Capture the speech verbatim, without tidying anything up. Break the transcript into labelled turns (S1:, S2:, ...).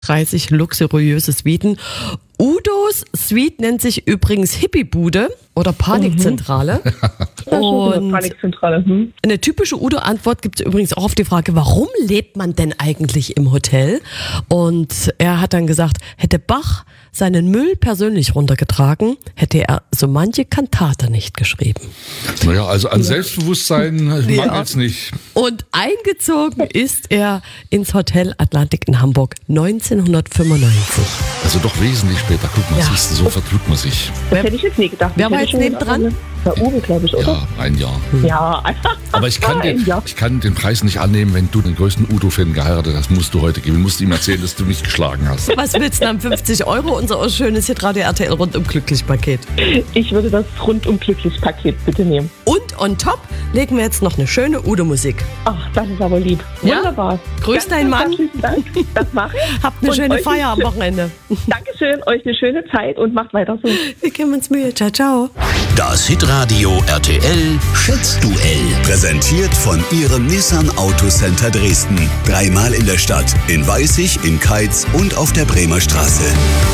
S1: dreißig luxuriöse Suiten. Udos Suite nennt sich übrigens Hippie-Bude oder Panikzentrale.
S2: Mhm. Und Panikzentrale. Hm.
S1: Eine typische Udo-Antwort gibt es übrigens auch auf die Frage, warum lebt man denn eigentlich im Hotel? Und er hat dann gesagt, hätte Bach seinen Müll persönlich runtergetragen, hätte er so manche Kantate nicht geschrieben.
S3: Naja, also an Selbstbewusstsein
S1: Ja.
S3: mangelt's nicht.
S1: Und eingezogen ist er ins Hotel Atlantik in Hamburg neunzehnhundertfünfundneunzig.
S3: Also doch wesentlich später. Guck mal,
S1: Ja.
S3: siehst du, so vertut man sich.
S2: Das hätte ich jetzt nie gedacht.
S1: Wer
S2: Ich
S1: war
S2: hätte
S1: jetzt
S2: schon
S1: nebendran?
S2: gedacht, Der Uwe, glaube ich, oder?
S3: Ja, ein Jahr.
S2: Ja.
S3: Aber ich kann, den,
S2: Ja.
S3: ich kann den Preis nicht annehmen, wenn du den größten Udo-Fan geheiratet hast, musst du heute geben. Du musst ihm erzählen, dass du mich geschlagen hast.
S1: Was willst du denn? fünfzig Euro, unser schönes Hitradio R T L rundum glücklich Paket.
S2: Ich würde das rundum glücklich Paket bitte nehmen.
S1: Und on top legen wir jetzt noch eine schöne Udo-Musik.
S2: Ach, das ist aber lieb.
S1: Ja?
S2: Wunderbar.
S1: Grüß
S2: Ganz,
S1: deinen
S2: ganz
S1: Mann.
S2: herzlichen Dank. Das mache ich.
S1: Habt eine
S2: Und
S1: schöne
S2: euch
S1: Feier am
S2: eine-
S1: Wochenende.
S2: Dankeschön, euch eine schöne Zeit und macht weiter so.
S1: Wir geben uns Mühe. Ciao, ciao.
S4: Das Hitradio R T L Schätzduell.
S5: Präsentiert von Ihrem Nissan Autocenter Dresden. Dreimal in der Stadt, in Weißig, in Keitz und auf der Bremer Straße.